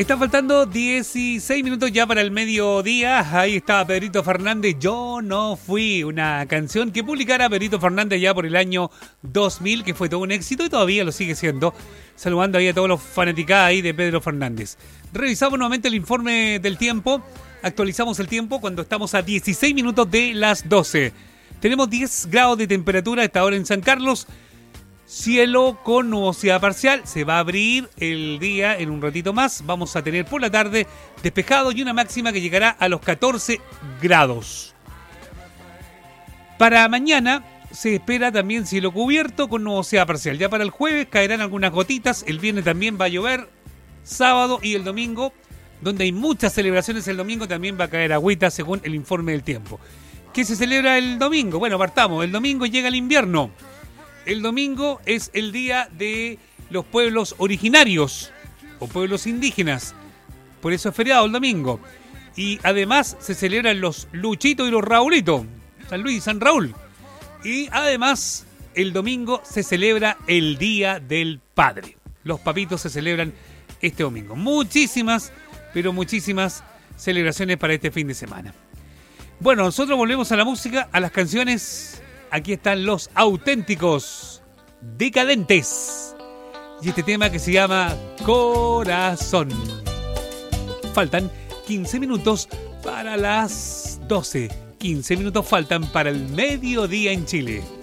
Están faltando 16 minutos ya para el mediodía. Ahí estaba Pedrito Fernández, Yo no fui. Una canción que publicara Pedrito Fernández ya por el año 2000, que fue todo un éxito y todavía lo sigue siendo. Saludando ahí a todos los fanaticados ahí de Pedro Fernández. Revisamos nuevamente el informe del tiempo. Actualizamos el tiempo cuando estamos a 16 minutos de las 12. Tenemos 10 grados de temperatura a esta hora en San Carlos. Cielo con nubosidad parcial, se va a abrir el día en un ratito más. Vamos a tener por la tarde despejado y una máxima que llegará a los 14 grados. Para mañana se espera también cielo cubierto con nubosidad parcial. Ya para el jueves caerán algunas gotitas, el viernes también va a llover, sábado y el domingo, donde hay muchas celebraciones el domingo, también va a caer agüita según el informe del tiempo. ¿Qué se celebra el domingo? Bueno, partamos, el domingo llega el invierno. El domingo es el día de los pueblos originarios o pueblos indígenas. Por eso es feriado el domingo. Y además se celebran los Luchitos y los Raulitos. San Luis y San Raúl. Y además el domingo se celebra el Día del Padre. Los papitos se celebran este domingo. Muchísimas, pero muchísimas celebraciones para este fin de semana. Bueno, nosotros volvemos a la música, a las canciones. Aquí están los auténticos decadentes. Y este tema que se llama Corazón. Faltan 15 minutos para las 12. 15 minutos faltan para el mediodía en Chile.